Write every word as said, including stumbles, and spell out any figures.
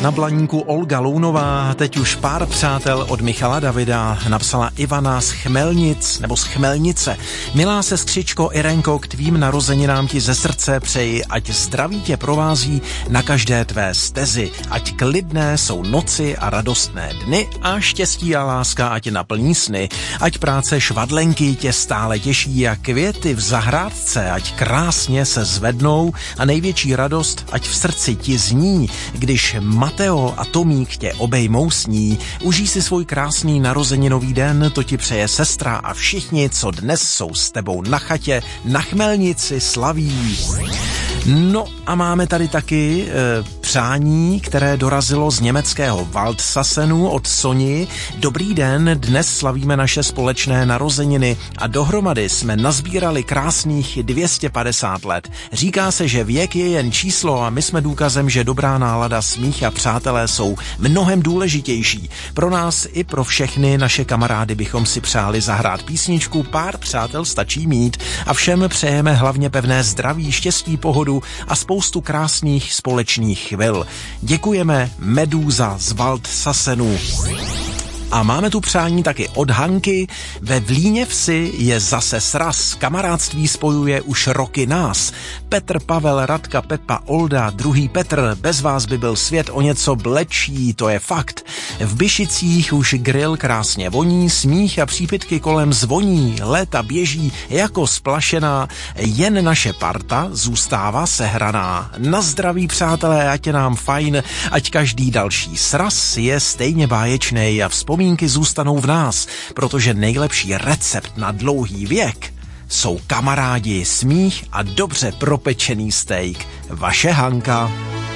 Na Blaníku Olga Lounová, teď už pár přátel od Michala Davida, napsala Ivana z Chmelnic, nebo z Chmelnice. Milá sestřičko Irenko, k tvým narozeninám ti ze srdce přeji, ať zdraví tě provází na každé tvé stezi, ať klidné jsou noci a radostné dny a štěstí a láska ať naplní sny, ať práce švadlenky tě stále těší a květy v zahrádce ať krásně se zvednou a největší radost ať v srdci ti zní, když Mateo a Tomík tě obejmou sní. Užij si svůj krásný narozeninový den, to ti přeje sestra a všichni, co dnes jsou s tebou na chatě, na Chmelnici slaví. No a máme tady taky e, přání, které dorazilo z německého Waldsassenu od Soni. Dobrý den, dnes slavíme naše společné narozeniny a dohromady jsme nazbírali krásných dvě stě padesát let. Říká se, že věk je jen číslo a my jsme důkazem, že dobrá nálada, smích a přátelé jsou mnohem důležitější. Pro nás i pro všechny naše kamarády bychom si přáli zahrát písničku Pár přátel stačí mít a všem přejeme hlavně pevné zdraví, štěstí, pohodu a spoustu krásných společných chvil. Děkujeme Medúza z Waldsassenu. A máme tu přání taky od Hanky. Ve Vlíně vsi je zase sraz. Kamarádství spojuje už roky nás. Petr, Pavel, Radka, Pepa, Olda, druhý Petr. Bez vás by byl svět o něco blečí, to je fakt. V Byšicích už grill krásně voní, smích a přípitky kolem zvoní. Léta běží jako splašená, jen naše parta zůstává sehraná. Na zdraví, přátelé, ať je nám fajn, ať každý další sraz je stejně báječnej a vzpomíná Vzpomínky zůstanou v nás, protože nejlepší recept na dlouhý věk jsou kamarádi, smích a dobře propečený steak. Vaše Hanka.